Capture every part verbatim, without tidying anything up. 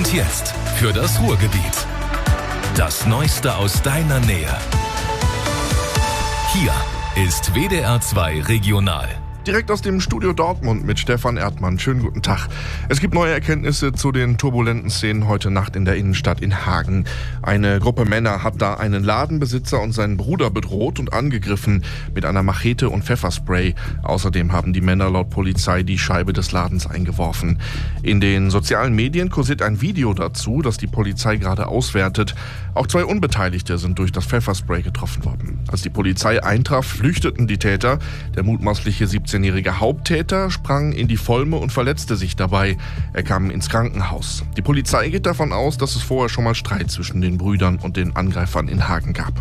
Und jetzt für das Ruhrgebiet. Das Neueste aus deiner Nähe. Hier ist W D R zwei Regional. Direkt aus dem Studio Dortmund mit Stefan Erdmann. Schönen guten Tag. Es gibt neue Erkenntnisse zu den turbulenten Szenen heute Nacht in der Innenstadt in Hagen. Eine Gruppe Männer hat da einen Ladenbesitzer und seinen Bruder bedroht und angegriffen mit einer Machete und Pfefferspray. Außerdem haben die Männer laut Polizei die Scheibe des Ladens eingeworfen. In den sozialen Medien kursiert ein Video dazu, das die Polizei gerade auswertet. Auch zwei Unbeteiligte sind durch das Pfefferspray getroffen worden. Als die Polizei eintraf, flüchteten die Täter. Der mutmaßliche siebzehnjährige Haupttäter sprang in die Volme und verletzte sich dabei. Er kam ins Krankenhaus. Die Polizei geht davon aus, dass es vorher schon mal Streit zwischen den Brüdern und den Angreifern in Hagen gab.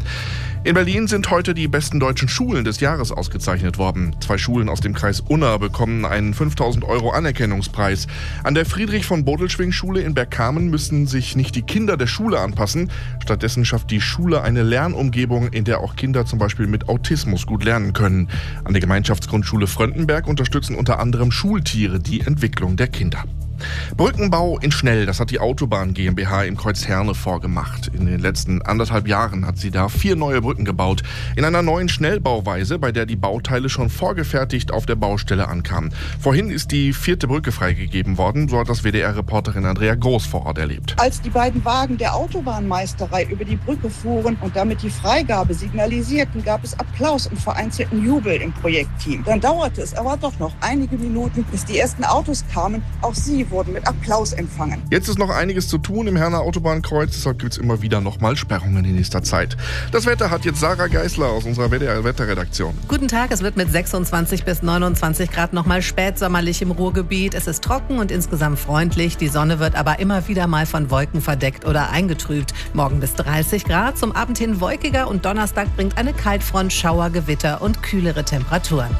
In Berlin sind heute die besten deutschen Schulen des Jahres ausgezeichnet worden. Zwei Schulen aus dem Kreis Unna bekommen einen fünftausend Euro Anerkennungspreis. An der Friedrich-von-Bodelschwingh-Schule in Bergkamen müssen sich nicht die Kinder der Schule anpassen. Stattdessen schafft die Schule eine Lernumgebung, in der auch Kinder zum Beispiel mit Autismus gut lernen können. An der Gemeinschaftsgrundschule Fröndenberg unterstützen unter anderem Schultiere die Entwicklung der Kinder. Brückenbau in Schnell, das hat die Autobahn GmbH im Kreuz Herne vorgemacht. In den letzten anderthalb Jahren hat sie da vier neue Brücken gebaut. In einer neuen Schnellbauweise, bei der die Bauteile schon vorgefertigt auf der Baustelle ankamen. Vorhin ist die vierte Brücke freigegeben worden, so hat das W D R-Reporterin Andrea Groß vor Ort erlebt. Als die beiden Wagen der Autobahnmeisterei über die Brücke fuhren und damit die Freigabe signalisierten, gab es Applaus und vereinzelten Jubel im Projektteam. Dann dauerte es aber doch noch einige Minuten, bis die ersten Autos kamen. Auch sie wurden mit Applaus empfangen. Jetzt ist noch einiges zu tun im Herner Autobahnkreuz, deshalb gibt es immer wieder noch mal Sperrungen in nächster Zeit. Das Wetter hat jetzt Sarah Geisler aus unserer W D R-Wetterredaktion. Guten Tag, es wird mit sechsundzwanzig bis neunundzwanzig Grad noch mal spätsommerlich im Ruhrgebiet. Es ist trocken und insgesamt freundlich. Die Sonne wird aber immer wieder mal von Wolken verdeckt oder eingetrübt. Morgen bis dreißig Grad, zum Abend hin wolkiger und Donnerstag bringt eine Kaltfront Schauer, Gewitter und kühlere Temperaturen.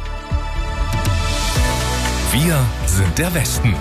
Wir sind der Westen.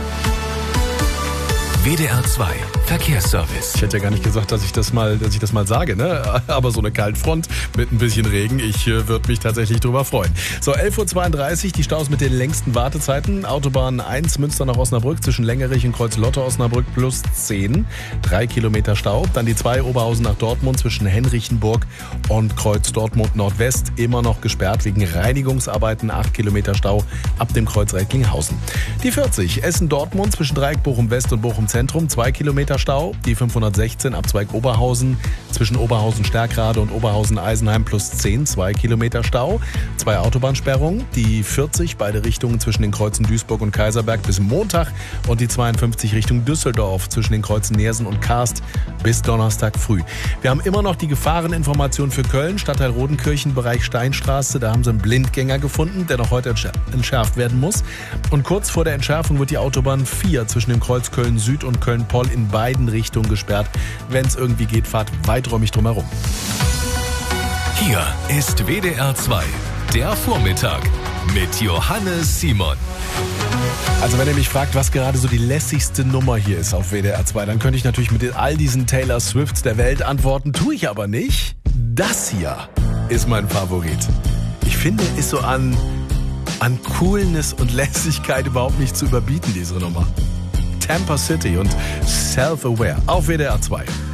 W D R zwei Verkehrsservice. Ich hätte ja gar nicht gesagt, dass ich das mal, dass ich das mal sage, ne? Aber so eine Kaltfront mit ein bisschen Regen, ich äh, würde mich tatsächlich drüber freuen. So, elf Uhr zweiunddreißig, die Staus mit den längsten Wartezeiten. Autobahn eins Münster nach Osnabrück zwischen Längerich und Kreuz-Lotte-Osnabrück plus zehn. Drei Kilometer Stau. Dann die zwei Oberhausen nach Dortmund zwischen Henrichenburg und Kreuz Dortmund Nordwest. Immer noch gesperrt wegen Reinigungsarbeiten. Acht Kilometer Stau ab dem Kreuz Recklinghausen. Die vierzig Essen-Dortmund zwischen Dreieck Bochum West und Bochum Zentrum. Zwei Kilometer Stau. Die fünfhundertsechzehn Abzweig Oberhausen zwischen Oberhausen-Stärkrade und Oberhausen-Eisenheim plus zehn. Zwei Kilometer Stau. Zwei Autobahnsperrungen. Die vierzig beide Richtungen zwischen den Kreuzen Duisburg und Kaiserberg bis Montag. Und die zweiundfünfzig Richtung Düsseldorf zwischen den Kreuzen Neersen und Karst bis Donnerstag früh. Wir haben immer noch die Gefahreninformation für Köln. Stadtteil Rodenkirchen, Bereich Steinstraße. Da haben sie einen Blindgänger gefunden, der noch heute entschärft werden muss. Und kurz vor der Entschärfung wird die Autobahn vier zwischen dem Kreuz Köln Süd und Köln-Poll in beiden Richtungen gesperrt. Wenn es irgendwie geht, fahrt weiträumig drumherum. Hier ist W D R zwei, der Vormittag mit Johannes Simon. Also wenn ihr mich fragt, was gerade so die lässigste Nummer hier ist auf W D R zwei, dann könnte ich natürlich mit all diesen Taylor Swifts der Welt antworten. Tue ich aber nicht. Das hier ist mein Favorit. Ich finde, ist so an, an Coolness und Lässigkeit überhaupt nicht zu überbieten, diese Nummer. Tampa City und Self-Aware auf W D R zwei.